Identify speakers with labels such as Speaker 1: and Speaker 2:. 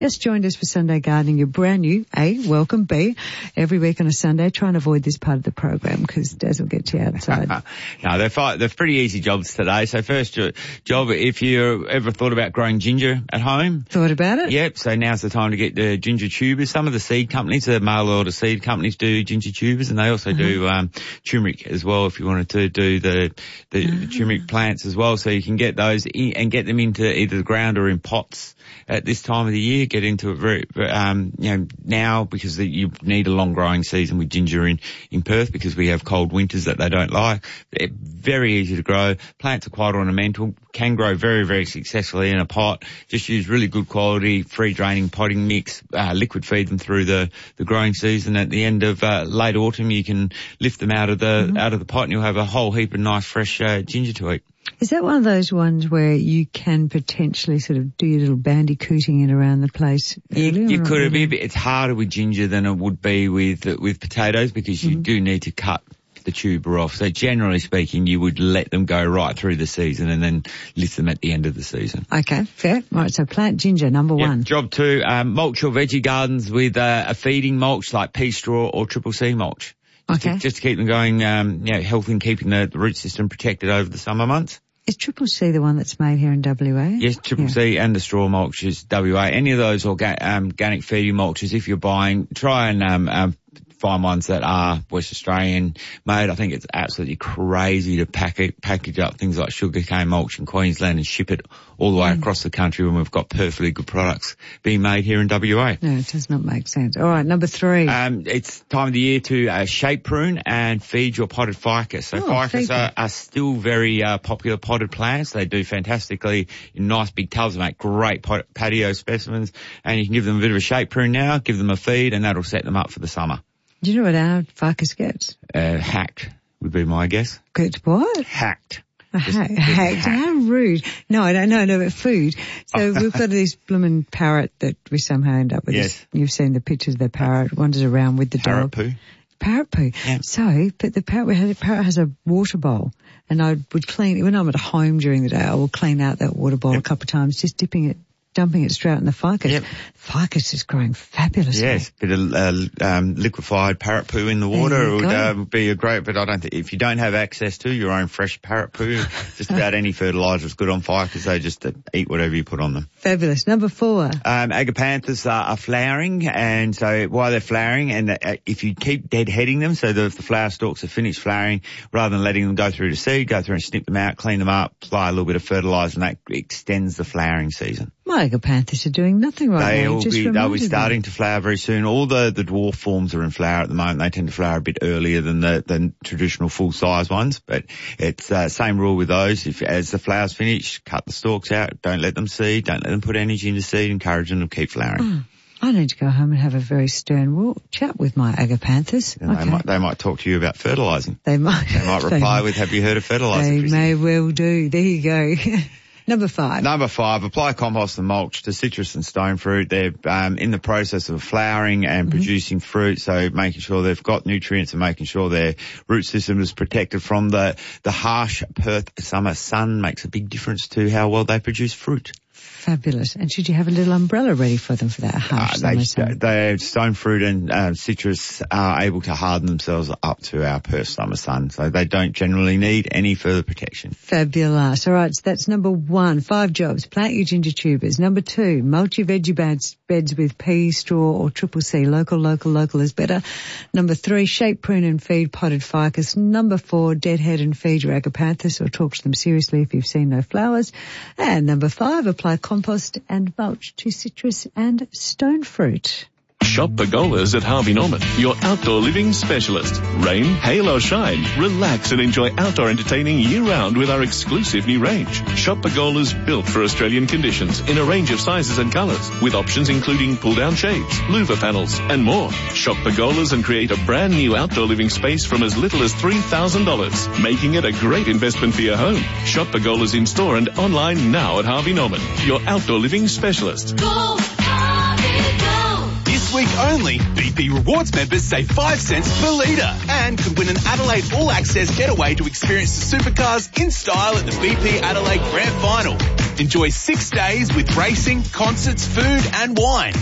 Speaker 1: Just joined us for Sunday Gardening. You're brand new. A, welcome. B, every week on a Sunday, try and avoid this part of the program because Des will get you outside.
Speaker 2: No, they're pretty easy jobs today. So first job, if you ever thought about growing ginger at home.
Speaker 1: Thought about it?
Speaker 2: Yep. So now's the time to get the ginger tubers. Some of the seed companies, the mail order seed companies do ginger tubers, and they also do turmeric as well if you wanted to do the turmeric plants as well. So you can get those and get them into either the ground or in pots at this time of the year. Get into it very, now because you need a long growing season with ginger in Perth because we have cold winters that they don't like. They're very easy to grow. Plants are quite ornamental, can grow very, very successfully in a pot. Just use really good quality, free draining potting mix, liquid feed them through the growing season. At the end of late autumn, you can lift them out of the pot and you'll have a whole heap of nice fresh ginger to eat.
Speaker 1: Is that one of those ones where you can potentially sort of do your little bandicooting in around the place?
Speaker 2: You could have. It's harder with ginger than it would be with potatoes because you do need to cut the tuber off. So generally speaking, you would let them go right through the season and then lift them at the end of the season.
Speaker 1: Okay, fair. Right, so plant ginger, number one.
Speaker 2: Job two, mulch your veggie gardens with a feeding mulch like pea straw or Triple C mulch. Just to keep them going, healthy and keeping the root system protected over the summer months.
Speaker 1: Is Triple C the one that's made here in WA?
Speaker 2: Yes, Triple C and the straw mulch is WA. Any of those organic feeding mulches, if you're buying, try and find ones that are West Australian made. I think it's absolutely crazy to package up things like sugarcane mulch in Queensland and ship it all the way across the country when we've got perfectly good products being made here in WA.
Speaker 1: No, it does not make sense. All right, number three.
Speaker 2: It's time of the year to shape prune and feed your potted ficus. So ficus are still very popular potted plants. They do fantastically in nice big tubs, make great patio specimens, and you can give them a bit of a shape prune now, give them a feed, and that'll set them up for the summer.
Speaker 1: Do you know what our ficus gets?
Speaker 2: Hacked would be my guess.
Speaker 1: Good what?
Speaker 2: Hacked.
Speaker 1: Hacked. How rude. No, I don't know, no, but food. So we've got this blooming parrot that we somehow end up with.
Speaker 2: Yes.
Speaker 1: You've seen the pictures of the parrot, wanders around with the dog. Parrot poo. Yeah. So, but the parrot has a water bowl, and I would clean, when I'm at home during the day, I will clean out that water bowl a couple of times, just dumping it straight in the ficus. Yep. Ficus is growing fabulously.
Speaker 2: Yes, a bit of liquefied parrot poo in the water would be a great, but I don't think, if you don't have access to your own fresh parrot poo, just about any fertiliser is good on ficus. They just eat whatever you put on them.
Speaker 1: Fabulous. Number four.
Speaker 2: Agapanthus are flowering, and so while they're flowering, and if you keep deadheading them, so that if the flower stalks are finished flowering, rather than letting them go through to seed, go through and snip them out, clean them up, apply a little bit of fertiliser, and that extends the flowering season.
Speaker 1: My agapanthus are doing nothing right now.
Speaker 2: They'll be starting to flower very soon. All the dwarf forms are in flower at the moment. They tend to flower a bit earlier than the traditional full-size ones, but it's same rule with those. As the flowers finish, cut the stalks out. Don't let them seed. Don't let them put energy into seed. Encourage them to keep flowering.
Speaker 1: I need to go home and have a very stern chat with my agapanthus.
Speaker 2: Okay. They might talk to you about fertilising.
Speaker 1: They might.
Speaker 2: They might reply with, have you heard of fertilising?
Speaker 1: They may well do. There you go. Number five,
Speaker 2: apply compost and mulch to citrus and stone fruit. They're in the process of flowering and producing fruit, so making sure they've got nutrients and making sure their root system is protected from the harsh Perth summer sun makes a big difference to how well they produce fruit.
Speaker 1: Fabulous. And should you have a little umbrella ready for them for that harsh summer sun?
Speaker 2: Stone fruit and citrus are able to harden themselves up to our Perth summer sun, so they don't generally need any further protection.
Speaker 1: Fabulous. All right, so that's number one. 5 jobs. Plant your ginger tubers. Number 2, mulch your veggie beds with pea, straw or Triple C. Local is better. Number 3, shape, prune and feed potted ficus. Number 4, deadhead and feed your agapanthus or talk to them seriously if you've seen no flowers. And number 5, apply compost and mulch to citrus and stone fruit.
Speaker 3: Shop Pergolas at Harvey Norman, your outdoor living specialist. Rain, hail or shine, relax and enjoy outdoor entertaining year-round with our exclusive new range. Shop Pergolas built for Australian conditions in a range of sizes and colours, with options including pull-down shades, louver panels and more. Shop Pergolas and create a brand new outdoor living space from as little as $3,000, making it a great investment for your home. Shop Pergolas in store and online now at Harvey Norman, your outdoor living specialist.
Speaker 4: Go, Harvey, go! This week only, BP Rewards members save 5 cents per litre and could win an Adelaide All Access getaway to experience the supercars in style at the BP Adelaide Grand Final. Enjoy 6 days with racing, concerts, food and wine.